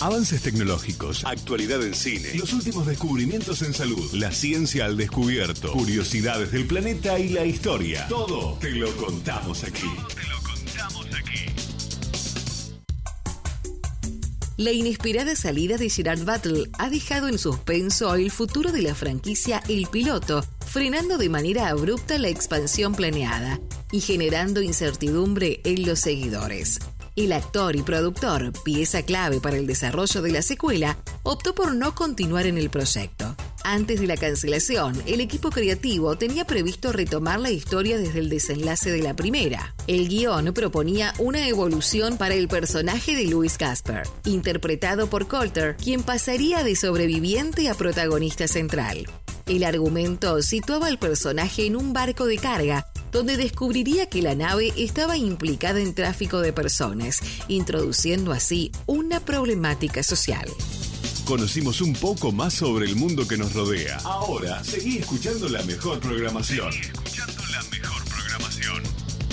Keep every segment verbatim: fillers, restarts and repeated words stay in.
Avances tecnológicos, actualidad en cine, los últimos descubrimientos en salud, la ciencia al descubierto, curiosidades del planeta y la historia. Todo te lo contamos aquí. Todo te lo contamos aquí. La inesperada salida de Gerard Butler ha dejado en suspenso el futuro de la franquicia El Piloto, frenando de manera abrupta la expansión planeada y generando incertidumbre en los seguidores. El actor y productor, pieza clave para el desarrollo de la secuela, optó por no continuar en el proyecto. Antes de la cancelación, el equipo creativo tenía previsto retomar la historia desde el desenlace de la primera. El guión proponía una evolución para el personaje de Louis Casper, interpretado por Coulter, quien pasaría de sobreviviente a protagonista central. El argumento situaba al personaje en un barco de carga, donde descubriría que la nave estaba implicada en tráfico de personas, introduciendo así una problemática social. Conocimos un poco más sobre el mundo que nos rodea. Ahora, seguí escuchando la mejor programación. Seguí escuchando la mejor programación.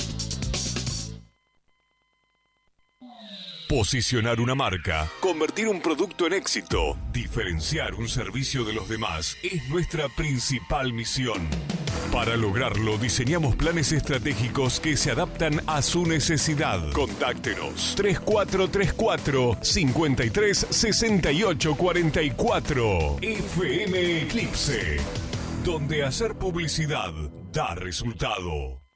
Posicionar una marca, convertir un producto en éxito, diferenciar un servicio de los demás es nuestra principal misión. Para lograrlo, diseñamos planes estratégicos que se adaptan a su necesidad. Contáctenos tres cuatro tres cuatro, cinco tres seis ocho cuatro cuatro. F M Eclipse, donde hacer publicidad da resultado.